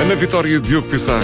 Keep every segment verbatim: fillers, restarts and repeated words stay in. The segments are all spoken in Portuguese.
Ana Vitória e Diogo Pissarra.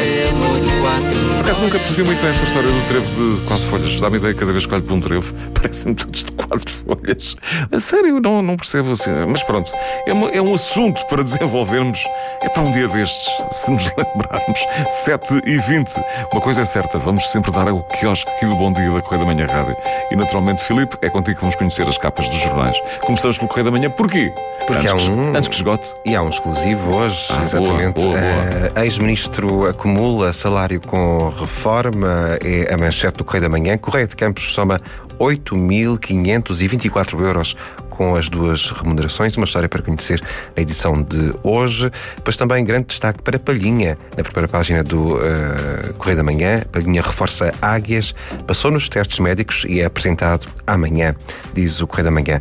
Por acaso nunca percebi muito bem esta história do trevo de quatro folhas. Dá-me ideia que cada vez que olho para um trevo parecem-me todos de quatro folhas. A sério, não, não percebo assim. Mas pronto, é, uma, é um assunto para desenvolvermos. É para um dia destes, se nos lembrarmos. sete e vinte. Uma coisa é certa, vamos sempre dar ao quiosque aqui do Bom Dia da Correio da Manhã Rádio. E naturalmente, Filipe, é contigo que vamos conhecer as capas dos jornais. Começamos pelo Correio da Manhã. Porquê? Porque antes, há um... que, antes que esgote. E há um exclusivo hoje, ah, exatamente. Boa, boa, boa. Uh, ex-ministro acumula salário com reforma, é a manchete do Correio da Manhã. Correio de Campos soma oito mil quinhentos e vinte e quatro euros com as duas remunerações. Uma história para conhecer na edição de hoje. Depois também grande destaque para Palhinha, na primeira página do uh, Correio da Manhã. Palhinha reforça Águias, passou nos testes médicos e é apresentado amanhã, diz o Correio da Manhã.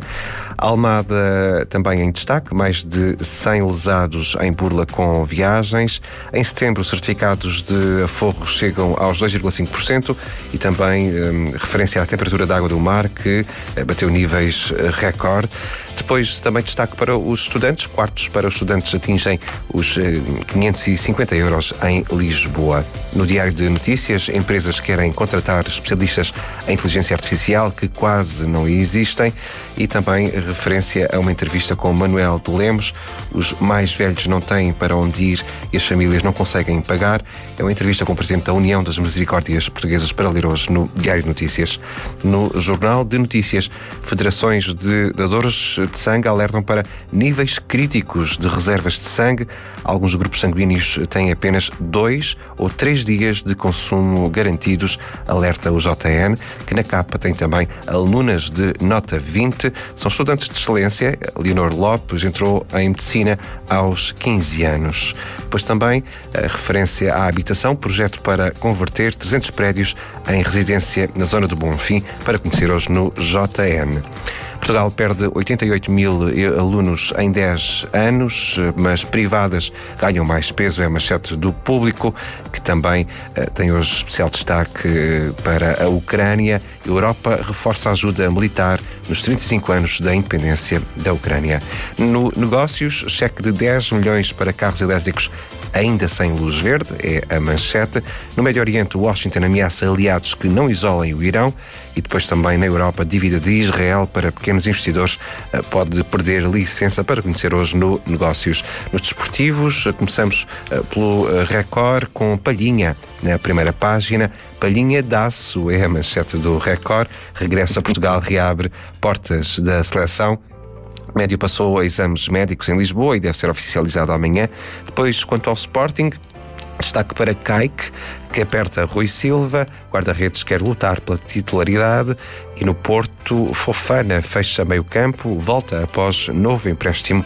Almada também em destaque, mais de cem lesados em burla com viagens. Em setembro, os certificados de aforro chegam aos dois vírgula cinco por cento e também um, referência à temperatura da água do mar, que uh, bateu níveis uh, recorde. Depois também destaque para os estudantes, quartos para os estudantes atingem os eh, quinhentos e cinquenta euros em Lisboa. No Diário de Notícias, empresas querem contratar especialistas em inteligência artificial que quase não existem, e também referência a uma entrevista com Manuel de Lemos. Os mais velhos não têm para onde ir e as famílias não conseguem pagar. É uma entrevista com o Presidente da União das Misericórdias Portuguesas para ler hoje no Diário de Notícias. No Jornal de Notícias, federações de dadores de sangue alertam para níveis críticos de reservas de sangue. Alguns grupos sanguíneos têm apenas dois ou três dias de consumo garantidos, alerta o J N, que na capa tem também alunas de nota vinte. São estudantes de excelência. Leonor Lopes entrou em medicina aos quinze anos. Depois também a referência à habitação, projeto para converter trezentos prédios em residência na zona do Bonfim, para conhecer hoje no J N. Portugal perde oitenta e oito mil alunos em dez anos, mas privadas ganham mais peso. É a manchete do Público, que também uh, tem hoje especial destaque uh, para a Ucrânia. A Europa reforça a ajuda militar nos trinta e cinco anos da independência da Ucrânia. No Negócios, cheque de dez milhões para carros elétricos ainda sem luz verde, é a manchete. No Médio Oriente, Washington ameaça aliados que não isolem o Irão. E depois também na Europa, dívida de Israel para pequenos investidores pode perder licença, para conhecer hoje no Negócios. Nos desportivos, começamos pelo Record com Palhinha na primeira página. Palhinha dá-se, é a manchete do Record. Regresso a Portugal, reabre portas da seleção. Médio passou a exames médicos em Lisboa e deve ser oficializado amanhã. Depois, quanto ao Sporting, destaque para Kaique, que aperta Rui Silva. Guarda-redes quer lutar pela titularidade. E no Porto, Fofana fecha meio campo, volta após novo empréstimo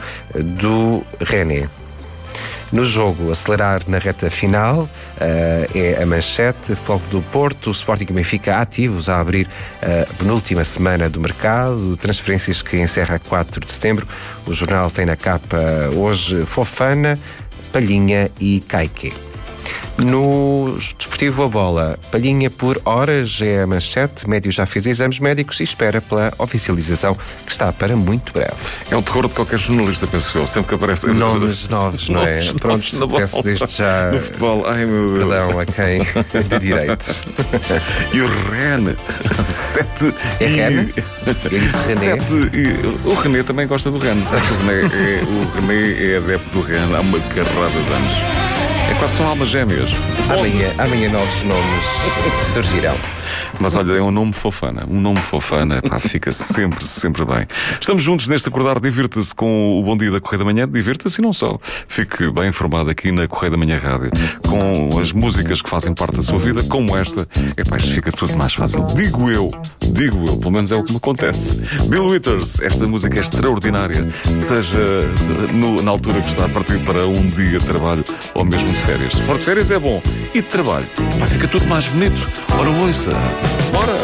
do René. No jogo, acelerar na reta final, uh, é a manchete. Futebol do Porto, Sporting e Benfica ativos a abrir a penúltima semana do mercado, transferências que encerra a quatro de setembro. O jornal tem na capa hoje Fofana, Palhinha e Kaique. No desportivo, a bola, Palhinha por horas é a manchete. Médio já fez exames médicos e espera pela oficialização, que está para muito breve. É o terror de qualquer jornalista, penso eu, sempre que aparece nomes novos, não é? Novos, Pronto, novos peço desde já no futebol. Ai, meu Deus. Perdão a quem de direito. E o René sete é e... René? Eu disse René. Sete e... O René também gosta do René. Sabe que o René é, o René é adepto do René há uma carrada de anos. É quase são almas gêmeas. Amanhã, amanhã novos nomes surgirão. Mas olha, é um nome Fofana. Um nome Fofana, pá, fica sempre, sempre bem. Estamos juntos neste acordar. Divirta-se com o Bom Dia da Correio da Manhã. Divirta-se e não só. Fique bem informado aqui na Correio da Manhã Rádio, com as músicas que fazem parte da sua vida, como esta. É pá, isto fica tudo mais fácil. Digo eu, digo eu, pelo menos é o que me acontece. Bill Withers, esta música é extraordinária. Seja no, na altura que está a partir para um dia de trabalho ou mesmo de férias. Se for de férias é bom. E de trabalho, pá, fica tudo mais bonito. Ora, ouça. Bora!